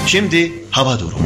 Şimdi hava durumu.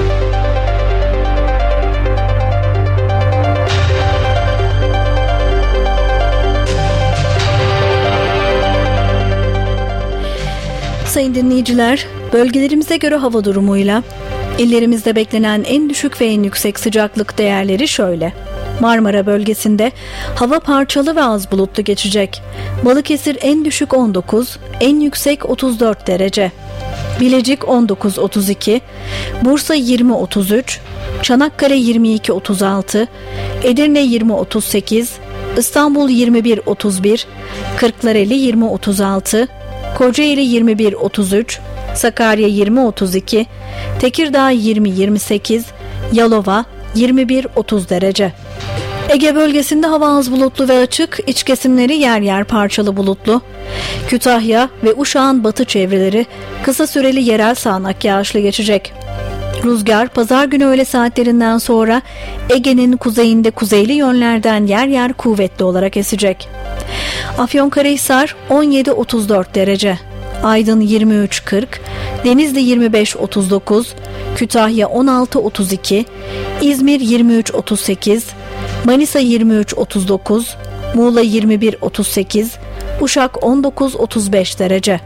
Sayın dinleyiciler, bölgelerimize göre hava durumuyla illerimizde beklenen en düşük ve en yüksek sıcaklık değerleri şöyle. Marmara bölgesinde hava parçalı ve az bulutlu geçecek. Balıkesir en düşük 19, en yüksek 34 derece. Bilecik 19-32, Bursa 20-33, Çanakkale 22-36, Edirne 20-38, İstanbul 21-31, Kırklareli 20-36, Kocaeli 21-33, Sakarya 20-32, Tekirdağ 20-28, Yalova 21-30 derece. Ege bölgesinde hava az bulutlu ve açık, iç kesimleri yer yer parçalı bulutlu. Kütahya ve Uşak'ın batı çevreleri kısa süreli yerel sağanak yağışlı geçecek. Rüzgar pazar günü öğle saatlerinden sonra Ege'nin kuzeyinde kuzeyli yönlerden yer yer kuvvetli olarak esecek. Afyonkarahisar 17-34 derece, Aydın 23-40, Denizli 25-39, Kütahya 16-32, İzmir 23-38, Manisa 23-39, Muğla 21-38, Uşak 19-35 derece.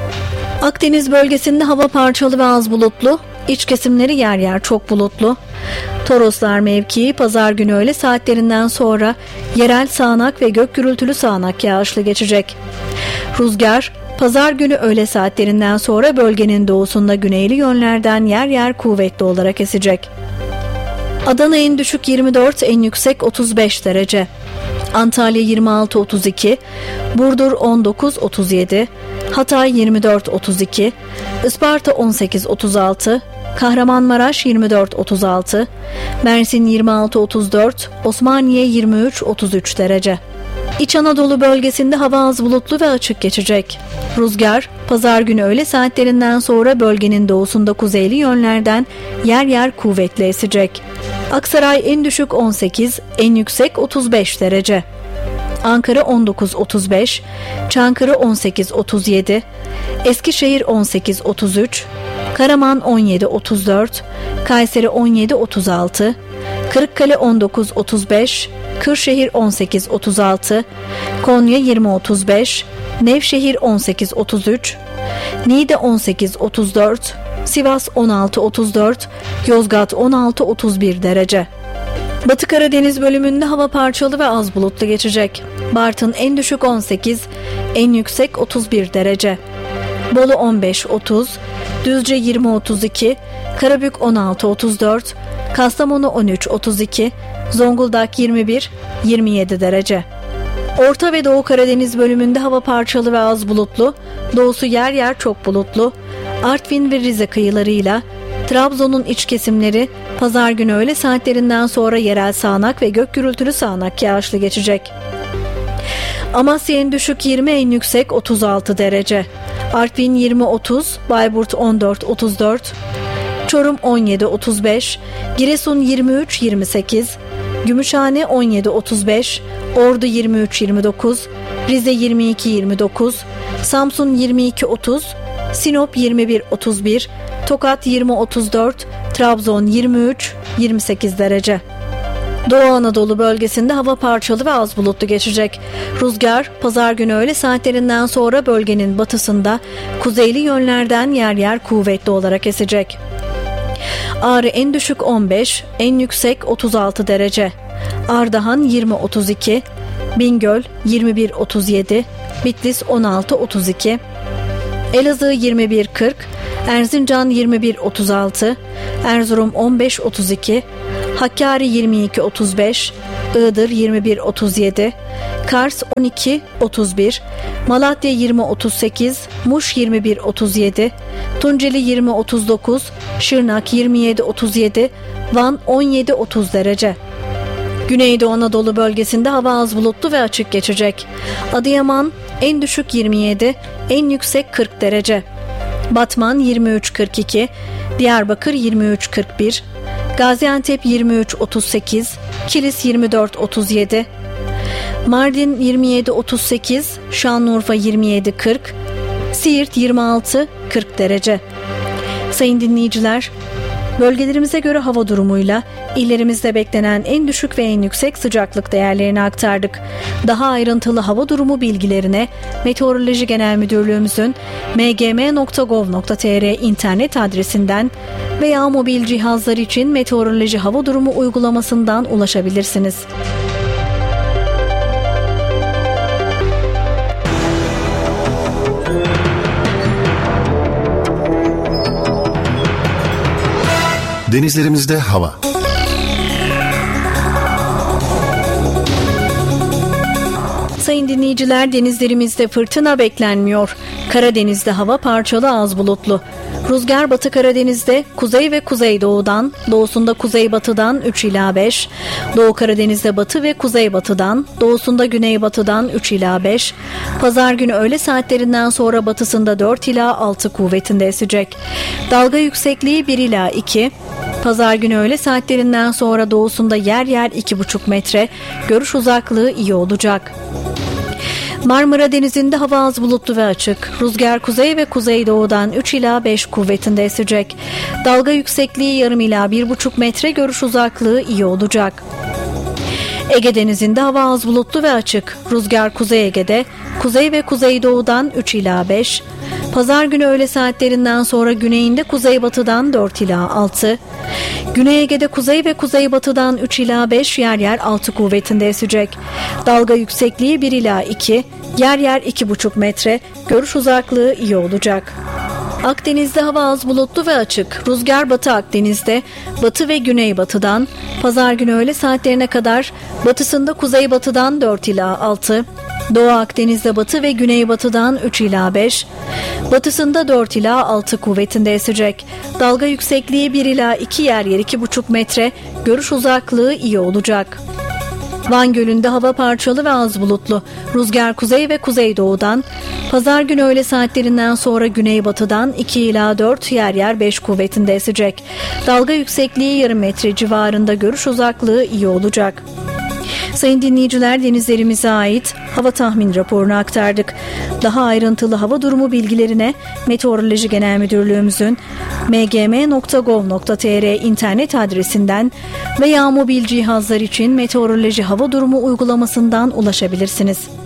Akdeniz bölgesinde hava parçalı ve az bulutlu, iç kesimleri yer yer çok bulutlu. Toroslar mevkii pazar günü öğle saatlerinden sonra yerel sağanak ve gök gürültülü sağanak yağışlı geçecek. Rüzgar pazar günü öğle saatlerinden sonra bölgenin doğusunda güneyli yönlerden yer yer kuvvetli olarak esecek. Adana en düşük 24, en yüksek 35 derece. Antalya 26-32, Burdur 19-37, Hatay 24-32, Isparta 18-36, Kahramanmaraş 24-36, Mersin 26-34, Osmaniye 23-33 derece. İç Anadolu bölgesinde hava az bulutlu ve açık geçecek. Rüzgar pazar günü öğle saatlerinden sonra bölgenin doğusunda kuzeyli yönlerden yer yer kuvvetli esecek. Aksaray en düşük 18, en yüksek 35 derece. Ankara 19-35, Çankırı 18-37, Eskişehir 18-33, Karaman 17-34, Kayseri 17-36, Kırıkkale 19-35, Kırşehir 18-36, Konya 20-35, Nevşehir 18-33, Niğde 18-34, Sivas 16-34, Yozgat 16-31 derece. Batı Karadeniz bölümünde hava parçalı ve az bulutlu geçecek. Bartın en düşük 18, en yüksek 31 derece. Bolu 15-30, Düzce 20-32, Karabük 16-34, Kastamonu 13-32, Zonguldak 21-27 derece. Orta ve Doğu Karadeniz bölümünde hava parçalı ve az bulutlu, doğusu yer yer çok bulutlu. Artvin ve Rize kıyılarıyla Trabzon'un iç kesimleri pazar günü öğle saatlerinden sonra yerel sağanak ve gök gürültülü sağanak yağışlı geçecek. Amasya en düşük 20, en yüksek 36 derece. Artvin 20-30, Bayburt 14-34, Çorum 17-35, Giresun 23-28, Gümüşhane 17-35, Ordu 23-29, Rize 22-29, Samsun 22-30, Sinop 21-31, Tokat 20-34, Trabzon 23-28 derece. Doğu Anadolu bölgesinde hava parçalı ve az bulutlu geçecek. Rüzgar pazar günü öğle saatlerinden sonra bölgenin batısında kuzeyli yönlerden yer yer kuvvetli olarak esecek. Ağrı en düşük 15, en yüksek 36 derece. Ardahan 20-32, Bingöl 21-37, Bitlis 16-32, Elazığ 21-40, Erzincan 21-36, Erzurum 15-32, Hakkari 22-35, Iğdır 21-37, Kars 12-31, Malatya 20-38, Muş 21-37, Tunceli 20-39, Şırnak 27-37, Van 17-30 derece. Güneydoğu Anadolu bölgesinde hava az bulutlu ve açık geçecek. Adıyaman en düşük 27, en yüksek 40 derece. Batman 23-42, Diyarbakır 23-41, Gaziantep 23-38, Kilis 24-37, Mardin 27-38, Şanlıurfa 27-40, Siirt 26-40 derece. Sayın dinleyiciler, bölgelerimize göre hava durumuyla illerimizde beklenen en düşük ve en yüksek sıcaklık değerlerini aktardık. Daha ayrıntılı hava durumu bilgilerine Meteoroloji Genel Müdürlüğümüzün mgm.gov.tr internet adresinden veya mobil cihazlar için meteoroloji hava durumu uygulamasından ulaşabilirsiniz. Denizlerimizde hava. Sayın dinleyiciler, denizlerimizde fırtına beklenmiyor. Karadeniz'de hava parçalı az bulutlu. Rüzgar Batı Karadeniz'de kuzey ve kuzeydoğudan, doğusunda kuzeybatıdan 3 ila 5, Doğu Karadeniz'de batı ve kuzeybatıdan, doğusunda güneybatıdan 3 ila 5, Pazar günü öğle saatlerinden sonra batısında 4 ila 6 kuvvetinde esecek. Dalga yüksekliği 1 ila 2, Pazar günü öğle saatlerinden sonra doğusunda yer yer 2,5 metre, görüş uzaklığı iyi olacak. Marmara Denizi'nde hava az bulutlu ve açık. Rüzgar kuzey ve kuzeydoğudan 3 ila 5 kuvvetinde esecek. Dalga yüksekliği yarım ila 1,5 metre, görüş uzaklığı iyi olacak. Ege Denizi'nde hava az bulutlu ve açık. Rüzgar Kuzey Ege'de kuzey ve kuzeydoğudan 3 ila 5. Pazar günü öğle saatlerinden sonra güneyinde kuzeybatıdan 4 ila 6. Güney Ege'de kuzey ve kuzeybatıdan 3 ila 5, yer yer 6 kuvvetinde esecek. Dalga yüksekliği 1 ila 2, yer yer 2,5 metre, görüş uzaklığı iyi olacak. Akdeniz'de hava az bulutlu ve açık. Rüzgar Batı Akdeniz'de batı ve güneybatıdan, pazar günü öğle saatlerine kadar batısında kuzeybatıdan 4 ila 6, Doğu Akdeniz'de batı ve güneybatıdan 3 ila 5, batısında 4 ila 6 kuvvetinde esecek. Dalga yüksekliği 1 ila 2, yer yer 2,5 metre, görüş uzaklığı iyi olacak. Van Gölü'nde hava parçalı ve az bulutlu. Rüzgar kuzey ve kuzeydoğudan, pazar günü öğle saatlerinden sonra güneybatıdan 2 ila 4, yer yer 5 kuvvetinde esecek. Dalga yüksekliği yarım metre civarında, görüş uzaklığı iyi olacak. Sayın dinleyiciler, denizlerimize ait hava tahmin raporunu aktardık. Daha ayrıntılı hava durumu bilgilerine Meteoroloji Genel Müdürlüğümüzün mgm.gov.tr internet adresinden veya mobil cihazlar için meteoroloji hava durumu uygulamasından ulaşabilirsiniz.